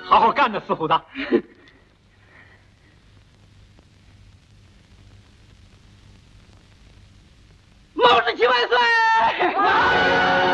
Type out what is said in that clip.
好好干呢，四虎子。 毛主席万岁！